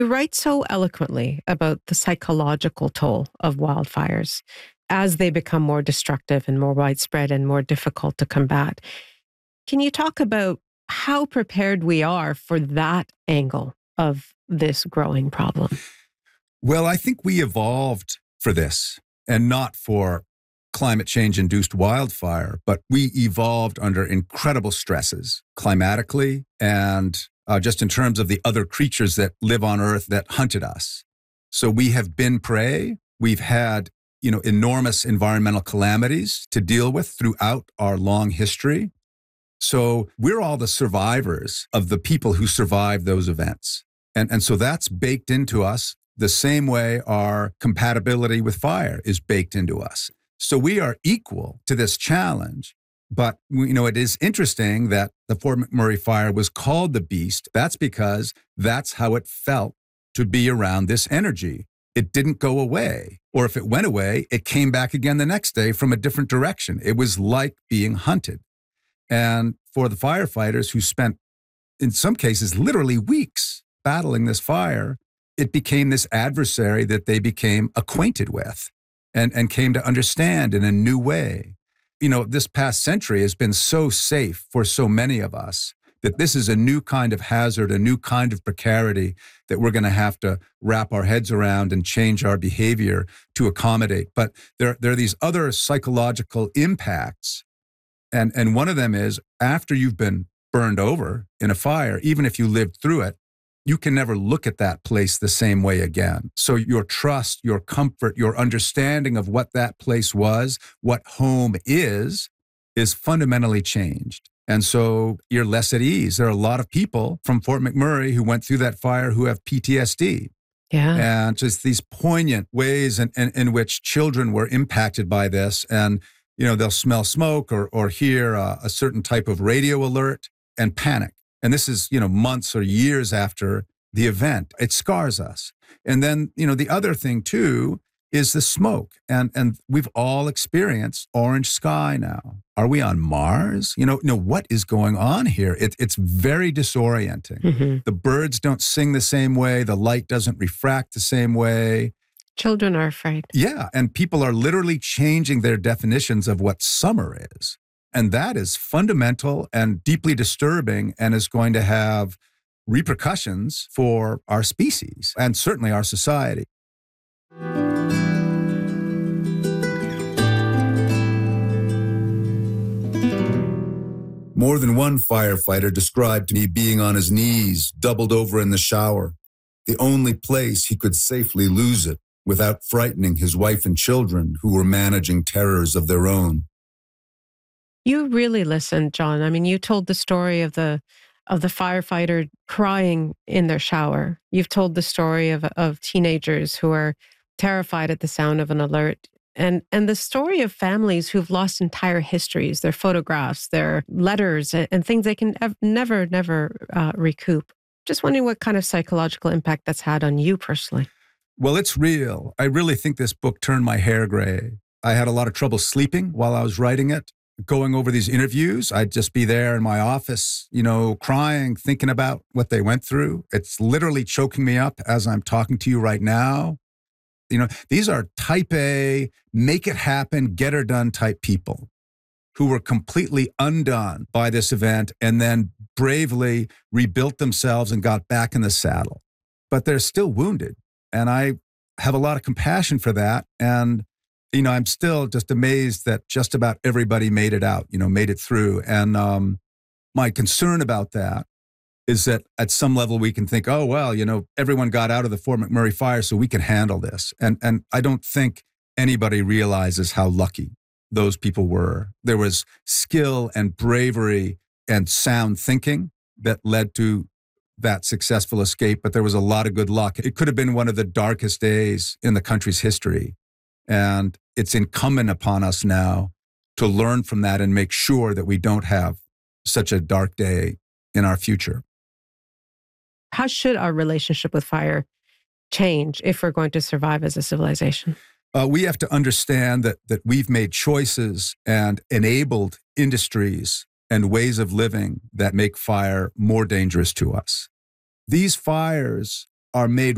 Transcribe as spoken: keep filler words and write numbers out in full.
You write so eloquently about the psychological toll of wildfires as they become more destructive and more widespread and more difficult to combat. Can you talk about how prepared we are for that angle of this growing problem? Well, I think we evolved for this and not for climate change induced wildfire, but we evolved under incredible stresses climatically and uh, just in terms of the other creatures that live on Earth that hunted us. So we have been prey. We've had, you know, enormous environmental calamities to deal with throughout our long history. So we're all the survivors of the people who survived those events. And, and so that's baked into us the same way our compatibility with fire is baked into us. So we are equal to this challenge. But, you know, it is interesting that the Fort McMurray fire was called the Beast. That's because that's how it felt to be around this energy. It didn't go away. Or if it went away, it came back again the next day from a different direction. It was like being hunted. And for the firefighters who spent, in some cases, literally weeks battling this fire, it became this adversary that they became acquainted with and, and came to understand in a new way. You know, this past century has been so safe for so many of us that this is a new kind of hazard, a new kind of precarity that we're going to have to wrap our heads around and change our behavior to accommodate. But there, there are these other psychological impacts. And, and one of them is after you've been burned over in a fire, even if you lived through it, you can never look at that place the same way again. So your trust, your comfort, your understanding of what that place was, what home is, is fundamentally changed. And so you're less at ease. There are a lot of people from Fort McMurray who went through that fire who have P T S D. Yeah. And just these poignant ways in, in, in which children were impacted by this. And, you know, they'll smell smoke or, or hear a, a certain type of radio alert and panic. And this is, you know, months or years after the event. It scars us. And then, you know, the other thing too is the smoke. And and we've all experienced orange sky now. Are we on Mars? You know, no, what is going on here? It, it's very disorienting. Mm-hmm. The birds don't sing the same way. The light doesn't refract the same way. Children are afraid. Yeah. And people are literally changing their definitions of what summer is. And that is fundamental and deeply disturbing and is going to have repercussions for our species and certainly our society. More than one firefighter described me being on his knees, doubled over in the shower, the only place he could safely lose it without frightening his wife and children who were managing terrors of their own. You really listened, John. I mean, you told the story of the of the firefighter crying in their shower. You've told the story of of teenagers who are terrified at the sound of an alert. And and the story of families who've lost entire histories, their photographs, their letters, and, and things they can ev- never, never uh, recoup. Just wondering what kind of psychological impact that's had on you personally. Well, it's real. I really think this book turned my hair gray. I had a lot of trouble sleeping while I was writing it. Going over these interviews, I'd just be there in my office, you know, crying, thinking about what they went through. It's literally choking me up as I'm talking to you right now. You know, these are type A, make it happen, get her done type people who were completely undone by this event and then bravely rebuilt themselves and got back in the saddle. But they're still wounded. And I have a lot of compassion for that. And you know, I'm still just amazed that just about everybody made it out, you know, made it through. And um, my concern about that is that at some level we can think, oh, well, you know, everyone got out of the Fort McMurray fire, so we can handle this. And and I don't think anybody realizes how lucky those people were. There was skill and bravery and sound thinking that led to that successful escape, but there was a lot of good luck. It could have been one of the darkest days in the country's history. And it's incumbent upon us now to learn from that and make sure that we don't have such a dark day in our future. How should our relationship with fire change if we're going to survive as a civilization? Uh, we have to understand that that we've made choices and enabled industries and ways of living that make fire more dangerous to us. These fires are made